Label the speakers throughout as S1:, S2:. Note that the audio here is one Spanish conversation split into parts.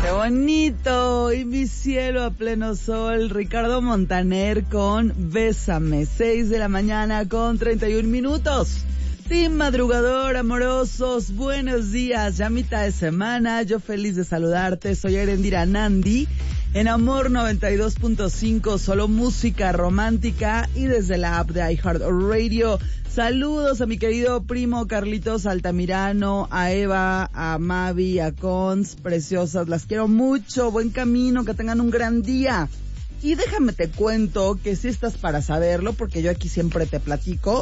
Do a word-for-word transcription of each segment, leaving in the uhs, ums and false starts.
S1: Qué bonito, y mi cielo a pleno sol, Ricardo Montaner con Bésame, seis de la mañana con treinta y un minutos. Team Madrugador, amorosos, buenos días, ya mitad de semana, yo feliz de saludarte, soy Erendira Nandi, en Amor noventa y dos punto cinco, solo música romántica, y desde la app de iHeartRadio. Saludos a mi querido primo Carlitos Altamirano, a Eva, a Mavi, a Cons, preciosas, las quiero mucho, buen camino, que tengan un gran día. Y déjame te cuento que si estás para saberlo, porque yo aquí siempre te platico,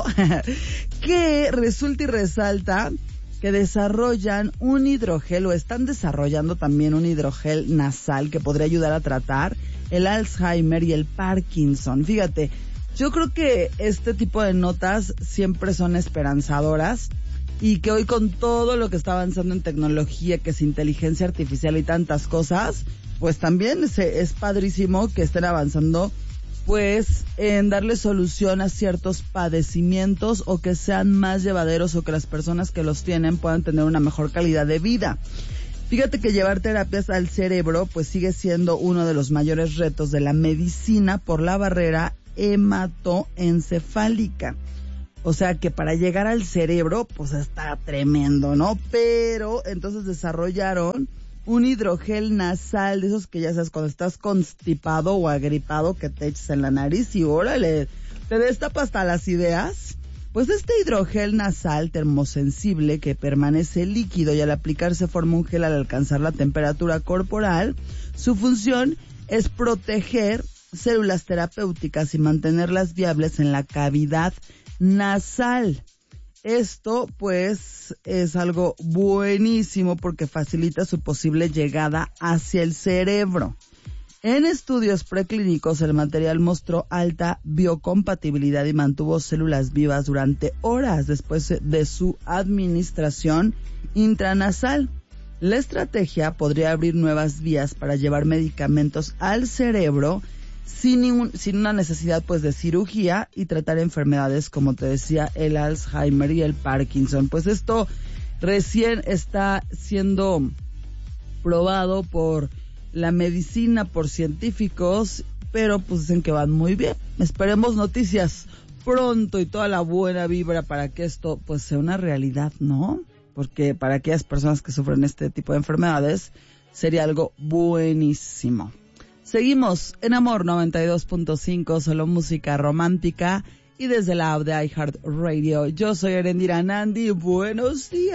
S1: que resulta y resalta que desarrollan un hidrogel, o están desarrollando también un hidrogel nasal que podría ayudar a tratar el Alzheimer y el Parkinson. Fíjate, yo creo que este tipo de notas siempre son esperanzadoras y que hoy con todo lo que está avanzando en tecnología, que es inteligencia artificial y tantas cosas, pues también es, es padrísimo que estén avanzando pues en darle solución a ciertos padecimientos o que sean más llevaderos o que las personas que los tienen puedan tener una mejor calidad de vida. Fíjate que llevar terapias al cerebro pues sigue siendo uno de los mayores retos de la medicina por la barrera hematoencefálica. O sea que para llegar al cerebro pues está tremendo, ¿no? Pero entonces desarrollaron un hidrogel nasal, de esos que ya sabes, cuando estás constipado o agripado, que te eches en la nariz y órale, te destapa hasta las ideas. Pues este hidrogel nasal termosensible que permanece líquido y al aplicarse forma un gel al alcanzar la temperatura corporal, su función es proteger células terapéuticas y mantenerlas viables en la cavidad nasal. Esto, pues, es algo buenísimo porque facilita su posible llegada hacia el cerebro. En estudios preclínicos, el material mostró alta biocompatibilidad y mantuvo células vivas durante horas después de su administración intranasal. La estrategia podría abrir nuevas vías para llevar medicamentos al cerebro sin ningún, sin una necesidad pues de cirugía y tratar enfermedades como te decía el Alzheimer y el Parkinson. Pues esto recién está siendo probado por la medicina, por científicos, pero pues dicen que van muy bien. Esperemos noticias pronto y toda la buena vibra para que esto pues sea una realidad, ¿no? Porque para aquellas personas que sufren este tipo de enfermedades sería algo buenísimo. Seguimos en Amor noventa y dos punto cinco, solo música romántica, y desde la app de iHeartRadio. Yo soy Erendira Nandi, buenos días.